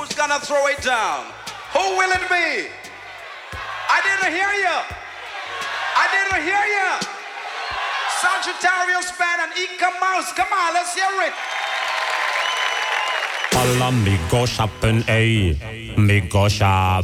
Who's gonna throw it down? Who will it be? I didn't hear you. I didn't hear you. Sagittarius Band and Ika Mouse. Come on, let's hear it. Alla mig gå shoppen ej, mig gå shop.